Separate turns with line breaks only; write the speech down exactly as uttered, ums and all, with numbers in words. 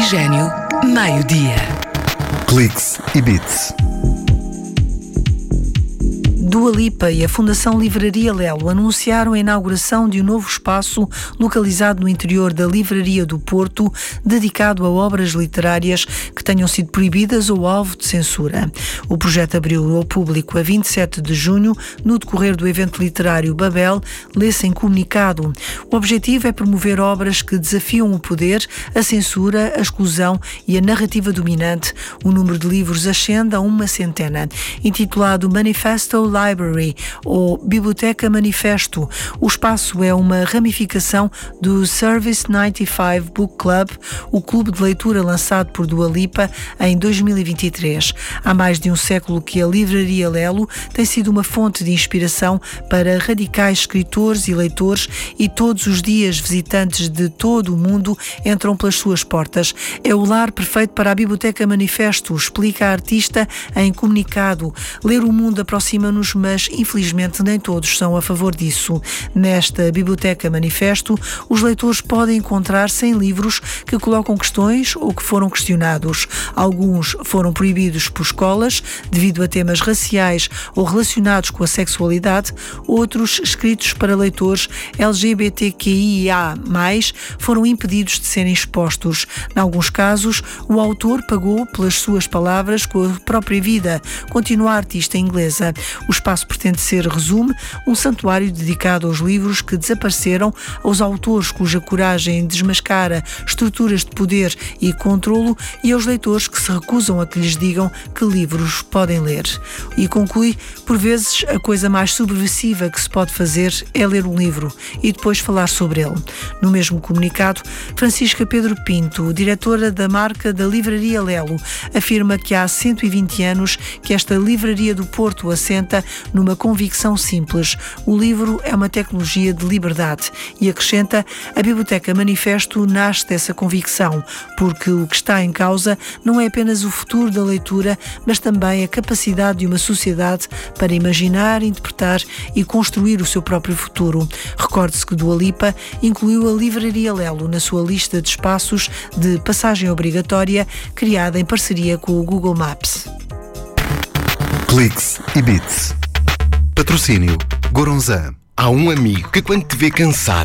Oxigênio, meio-dia.
Cliques e Bits.
Dua Lipa e a Fundação Livraria Lelo anunciaram a inauguração de um novo espaço localizado no interior da Livraria do Porto, dedicado a obras literárias que tenham sido proibidas ou alvo de censura. O projeto abriu ao público a vinte e sete de junho, no decorrer do evento literário Babel, lê-se em comunicado. O objetivo é promover obras que desafiam o poder, a censura, a exclusão e a narrativa dominante. O número de livros ascende a uma centena. Intitulado Manifesto Library, ou Biblioteca Manifesto. O espaço é uma ramificação do Service noventa e cinco Book Club, o clube de leitura lançado por Dua Lipa em dois mil e vinte e três. Há mais de um século que a Livraria Lelo tem sido uma fonte de inspiração para radicais escritores e leitores, e todos os dias visitantes de todo o mundo entram pelas suas portas. É o lar perfeito para a Biblioteca Manifesto, explica a artista em comunicado. Ler o mundo aproxima-nos, mas infelizmente nem todos são a favor disso. Nesta Biblioteca Manifesto, os leitores podem encontrar-se em livros que colocam questões ou que foram questionados. Alguns foram proibidos por escolas devido a temas raciais ou relacionados com a sexualidade, outros, escritos para leitores L G B T Q I A mais, foram impedidos de serem expostos. Em alguns casos, o autor pagou pelas suas palavras com a própria vida, continua a artista inglesa. O espaço pretende ser, resume, um santuário dedicado aos livros que desapareceram, aos autores cuja coragem desmascara estruturas de poder e controlo, e aos leitores que se recusam a que lhes digam que livros podem ler. E conclui, por vezes a coisa mais subversiva que se pode fazer é ler um livro e depois falar sobre ele. No mesmo comunicado, Francisca Pedro Pinto, diretora da marca da Livraria Lelo, afirma que há cento e vinte anos que esta Livraria do Porto assenta numa convicção simples: o livro é uma tecnologia de liberdade, e acrescenta: a Biblioteca Manifesto nasce dessa convicção, porque o que está em causa não é apenas o futuro da leitura, mas também a capacidade de uma sociedade para imaginar, interpretar e construir o seu próprio futuro. Recorde-se que Dua Lipa incluiu a Livraria Lelo na sua lista de espaços de passagem obrigatória, criada em parceria com o Google Maps.
Cliques e Bits. Patrocínio Goronzan.
Há um amigo que, quando te vê cansado,